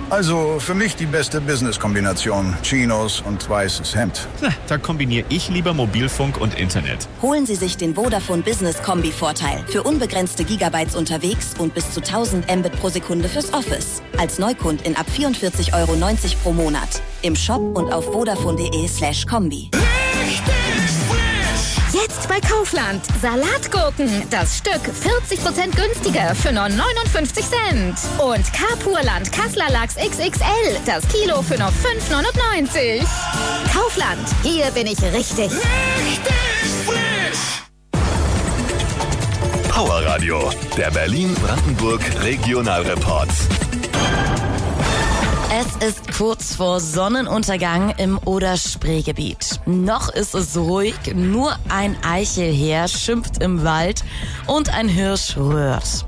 Also für mich die beste Business-Kombination. Chinos und weißes Hemd. Da kombiniere ich lieber Mobilfunk und Internet. Holen Sie sich den Vodafone Business Kombi-Vorteil. Für unbegrenzte Gigabytes unterwegs und bis zu 1000 Mbit pro Sekunde fürs Office. Als Neukundin ab 44,90 € pro Monat. Im Shop und auf vodafone.de/kombi. Jetzt bei Kaufland. Salatgurken. Das Stück 40% günstiger für nur 59 Cent. Und Carpurland Kassler Lachs XXL. Das Kilo für nur 5,99 €. Kaufland. Hier bin ich richtig. Power Radio, der Berlin-Brandenburg Regionalreport. Es ist kurz vor Sonnenuntergang im Oder-Spree-Gebiet. Noch ist es ruhig, nur ein Eichelheer schimpft im Wald und ein Hirsch röhrt.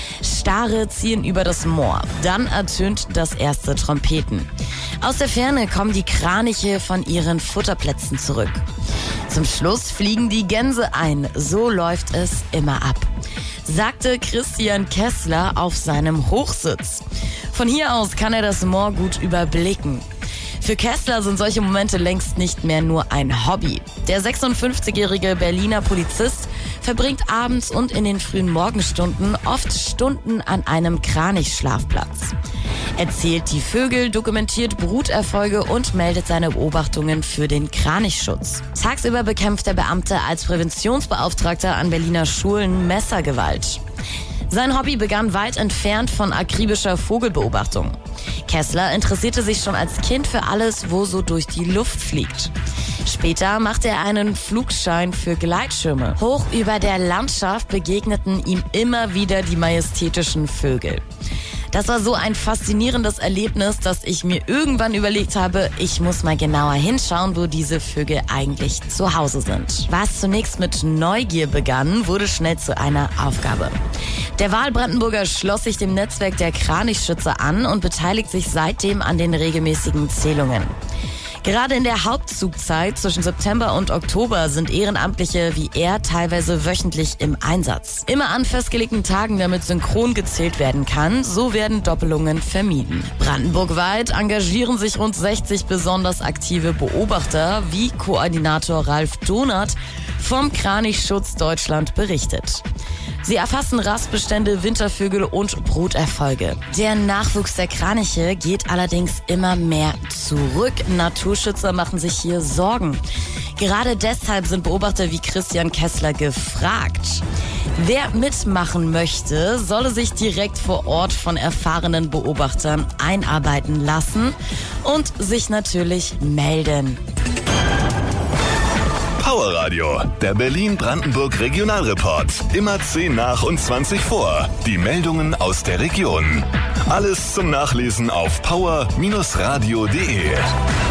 Stare ziehen über das Moor, dann ertönt das erste Trompeten. Aus der Ferne kommen die Kraniche von ihren Futterplätzen zurück. Zum Schluss fliegen die Gänse ein, so läuft es immer ab, sagte Christian Kessler auf seinem Hochsitz. Von hier aus kann er das Moor gut überblicken. Für Kessler sind solche Momente längst nicht mehr nur ein Hobby. Der 56-jährige Berliner Polizist verbringt abends und in den frühen Morgenstunden oft Stunden an einem Kranichschlafplatz. Er zählt die Vögel, dokumentiert Bruterfolge und meldet seine Beobachtungen für den Kranichschutz. Tagsüber bekämpft der Beamte als Präventionsbeauftragter an Berliner Schulen Messergewalt. Sein Hobby begann weit entfernt von akribischer Vogelbeobachtung. Kessler interessierte sich schon als Kind für alles, wo so durch die Luft fliegt. Später machte er einen Flugschein für Gleitschirme. Hoch über der Landschaft begegneten ihm immer wieder die majestätischen Vögel. Das war so ein faszinierendes Erlebnis, dass ich mir irgendwann überlegt habe, ich muss mal genauer hinschauen, wo diese Vögel eigentlich zu Hause sind. Was zunächst mit Neugier begann, wurde schnell zu einer Aufgabe. Der Wahlbrandenburger schloss sich dem Netzwerk der Kranichschützer an und beteiligt sich seitdem an den regelmäßigen Zählungen. Gerade in der Hauptzugzeit zwischen September und Oktober sind Ehrenamtliche wie er teilweise wöchentlich im Einsatz. Immer an festgelegten Tagen, damit synchron gezählt werden kann, so werden Doppelungen vermieden. Brandenburgweit engagieren sich rund 60 besonders aktive Beobachter, wie Koordinator Ralf Donath vom Kranichschutz Deutschland berichtet. Sie erfassen Rastbestände, Wintervögel und Bruterfolge. Der Nachwuchs der Kraniche geht allerdings immer mehr zurück. Naturschützer machen sich hier Sorgen. Gerade deshalb sind Beobachter wie Christian Kessler gefragt. Wer mitmachen möchte, solle sich direkt vor Ort von erfahrenen Beobachtern einarbeiten lassen und sich natürlich melden. Power Radio, der Berlin-Brandenburg Regionalreport. Immer 10 nach und 20 vor. Die Meldungen aus der Region. Alles zum Nachlesen auf power-radio.de.